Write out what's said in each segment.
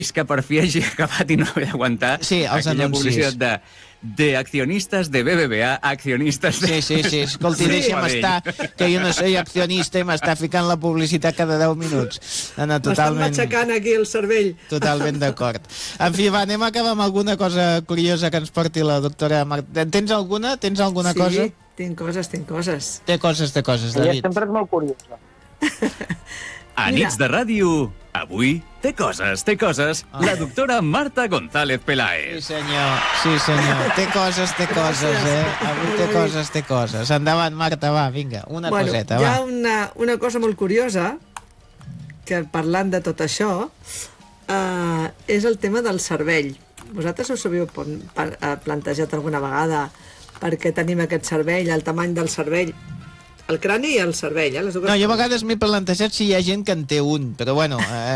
que per fi hagi acabat i no haver d'aguantar aquella publicitat de accionistes de BBVA, accionistes de... Sí. Escolti, deixa'm estar, que jo no soy accionista i m'està ficant la publicitat cada 10 minuts. M'estan matxacant aquí el cervell. Totalment d'acord. En fi, va, anem a acabar amb alguna cosa curiosa que ens porti la doctora Marta. Tens alguna? Cosa? Sí, tinc coses. Té coses, David. Ella sempre és molt curiosa. A Nits de Ràdio, avui té coses. La doctora Marta González Peláez. Sí, senyor. Té coses, Avui té coses. Endavant, Marta, va, vinga, una coseta, va. Hi ha una cosa molt curiosa, que parlant de tot això, és el tema del cervell. Vosaltres us havíeu plantejat alguna vegada per què tenim aquest cervell, el tamany del cervell? El crani i el cervell, les dues... No, jo a vegades m'he plantejat si hi ha gent que en té un, però bueno,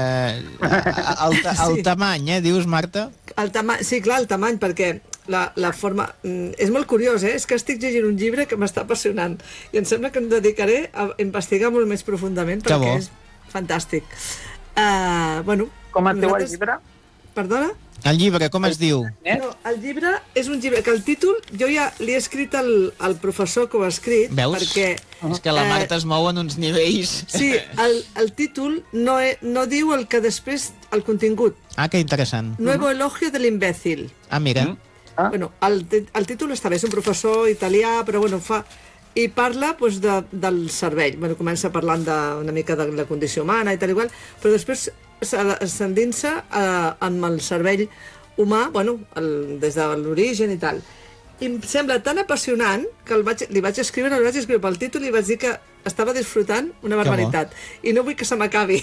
el tamany, dius, Marta? Sí, clar, el tamany, perquè la forma... És molt curiós, És que estic llegint un llibre que m'està apassionant i em sembla que em dedicaré a investigar molt més profundament perquè és fantàstic. Com es diu el llibre? Perdona? El llibre, com es diu? No, el llibre és un llibre que el títol jo ja li he escrit al professor que ho ha escrit. Veus? Perquè, és que la Marta es mou en uns nivells... Sí, el títol no diu el que després, el contingut. Ah, que interessant. Nuevo elogio de l'imbècil. Ah, mira. Bueno, el títol està bé, és un professor italià, però bueno, i parla del cervell. Bueno, comença parlant una mica de la condició humana i tal igual, però després s'endinsa amb el cervell humà, bueno, des de l'origen i tal. I em sembla tan apassionant que li vaig escriure pel títol i vaig dir que estava disfrutant una barbaritat. I no vull que se m'acabi.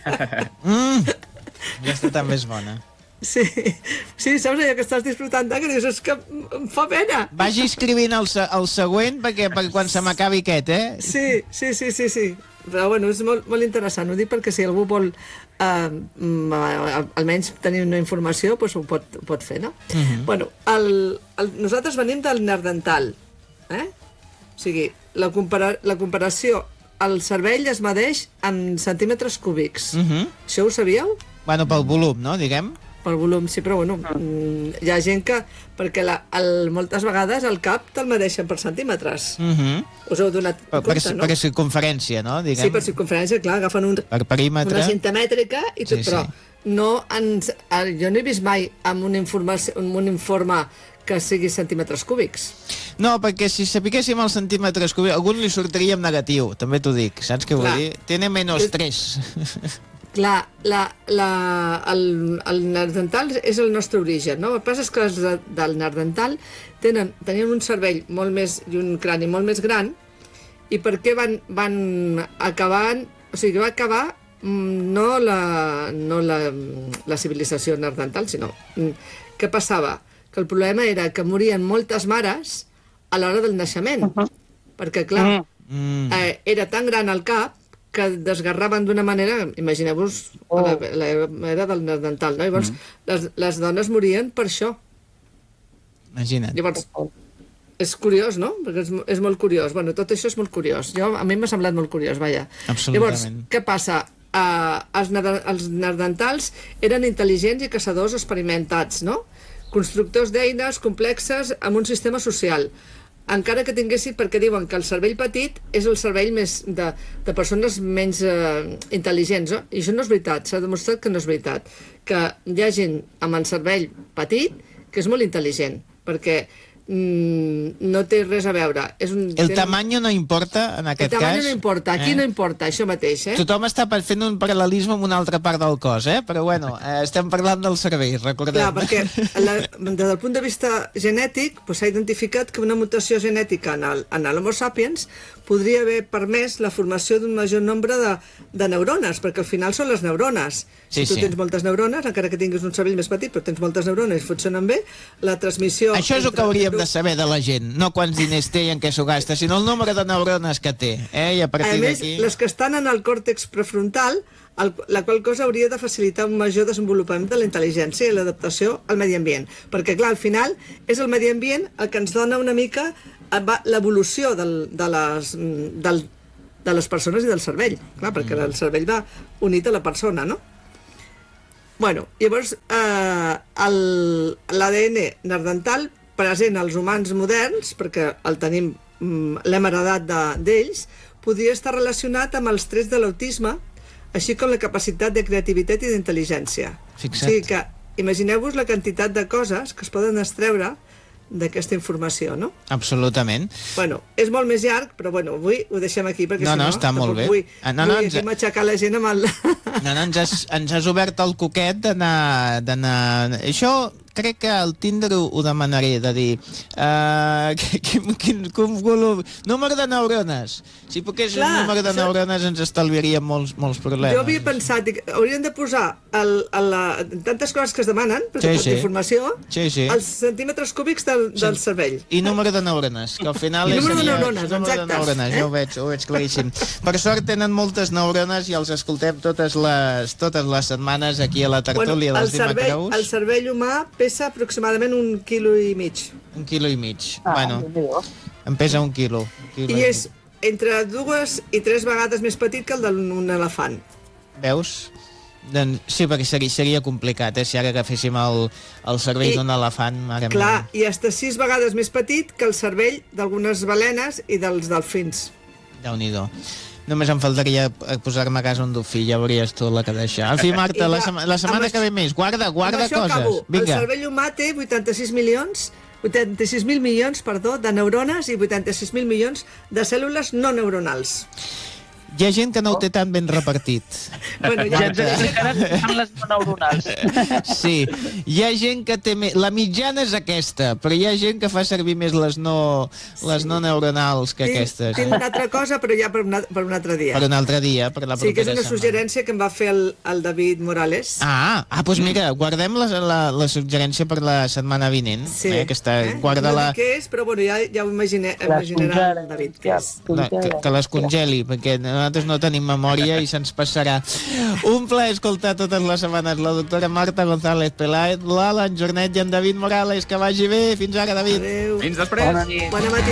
Aquesta també és bona. Sí, saps allò que estàs disfrutant que dius, és que em fa pena. Vagi escrivint el següent perquè quan se m'acabi aquest, Sí. Però bueno, és molt interessant. Ho dic perquè si algú vol almenys tenir una informació, doncs ho pot fer, no? Bueno, nosaltres venim del neandertal, O sigui, la comparació, el cervell es medeix en centímetres cúbics. Això ho sabíeu? Bueno, pel volum, no, diguem? Pel volum, sí, però bueno, hi ha gent que... Perquè moltes vegades el cap te'l medeixen per centímetres. Us heu donat compte, no? Per circunferència, no? Diguem. Sí, per circunferència, clar, agafen per perímetre. Una cinta mètrica i tot, però jo no he vist mai amb un informe que sigui centímetres cúbics. No, perquè si sapiguéssim els centímetres cúbics, a algun li sortiria en negatiu, també t'ho dic, saps què vull dir? Tiene menos 3. Clar, el neandertal és el nostre origen, no? El que passa és que els del neandertal tenien un cervell molt més i un crani molt més gran, i per què van acabar... O sigui, va acabar no la civilització neandertal, sinó... Què passava? Que el problema era que morien moltes mares a l'hora del naixement, perquè, clar, era tan gran el cap que desgarraven d'una manera, imagineu-vos l'era del neandertal, no? Llavors, les dones morien per això. Imagina't. Llavors, és curiós, no? Perquè és molt curiós. Bueno, tot això és molt curiós. A mi m'ha semblat molt curiós, vaja. Absolutament. Llavors, què passa? Els neandertals eren intel·ligents i caçadors experimentats, no? Constructors d'eines complexes amb un sistema social. Encara que tinguessin, perquè diuen que el cervell petit és el cervell més de persones menys intel·ligents, no? I això no és veritat, s'ha demostrat que no és veritat, que hi ha gent amb el cervell petit que és molt intel·ligent, perquè no té res a veure. El tamany no importa, en aquest cas? El tamany no importa, aquí no importa, això mateix. Tothom està fent un paral·lelisme amb una altra part del cos, però bueno, estem parlant del cervell, recordem. Clar, perquè des del punt de vista genètic s'ha identificat que una mutació genètica en l'Homo sapiens podria haver permès la formació d'un major nombre de neurones, perquè al final són les neurones. Si tu tens moltes neurones, encara que tinguis un cervell més petit, però tens moltes neurones i funcionen bé, la transmissió... Això és el que hauríem de saber de la gent, no quants diners té i en què s'ho gasta, sinó el nombre de neurones que té. I a partir d'aquí... A més, les que estan en el còrtex prefrontal, la qual cosa hauria de facilitar un major desenvolupament de la intel·ligència i l'adaptació al medi ambient. Perquè, clar, al final és el medi ambient el que ens dona una mica l'evolució de les persones i del cervell. Clar, perquè el cervell va unit a la persona, no? Bueno, llavors, l'ADN nardental present als humans moderns, perquè el tenim, l'hem heredat d'ells, podria estar relacionat amb els trets de l'autisme, així com la capacitat de creativitat i d'intel·ligència. Fixa't. O sigui que imagineu-vos la quantitat de coses que es poden extreure d'aquesta informació, no? Absolutament. Bueno, és molt més llarg, però bueno, avui ho deixem aquí, perquè No, està molt bé. Vull ens... aquí m'aixecar la gent amb el... No, ens has obert el coquet d'anar... Això crec que al Tinder ho demanaré, de dir quin volum... Número de neurones. Si pogués un número de neurones ens estalviaria molts problemes. Jo havia pensat, dic, haurien de posar tantes coses que es demanen, per informació, els centímetres cúbics del cervell. I número de neurones, que al final és... número de neurones, exactes. Jo ho veig claríssim. Per sort tenen moltes neurones i els escoltem totes les setmanes aquí a la tertúlia dels Dimecreus. El cervell humà pesa aproximadament 1,5 quilos. 1,5 quilos. Bueno, em pesa 1 quilo. I és entre 2 i 3 vegades més petit que el d'un elefant. Veus? Doncs sí, perquè seria complicat, si ara agaféssim el cervell d'un elefant... Clar, i fins 6 vegades més petit que el cervell d'algunes balenes i dels delfins. Déu-n'hi-do. Només em faltaria posar-me a casa un dofí, ja veuries tu la que deixa. En fi, Marta, la setmana que ve més. Guarda coses. El cervell humà té 86.000 milions de neurones i 86.000 milions de cèl·lules no neuronals. Hi ha gent que no ho té tan ben repartit. Bueno, ja ens explicaran les no neuronals. Sí, hi ha gent que té més... La mitjana és aquesta, però hi ha gent que fa servir més les no neuronals que aquestes. Tinc una altra cosa, però ja per un altre dia. Per un altre dia, per la propera setmana. Sí, que és una suggerència que em va fer el David Morales. Doncs mira, guardem la suggerència per la setmana vinent. Sí. Guarda-la... No dic què és, però bueno, ja ho imaginarà el David. Que les congeli, perquè nosaltres no tenim memòria i se'ns passarà. Un plaer escoltar totes les setmanes la doctora Marta González Peláez, l'Alan Jornet i en David Morales. Que vagi bé. Fins ara, David. Adéu. Fins després. Bona matinada.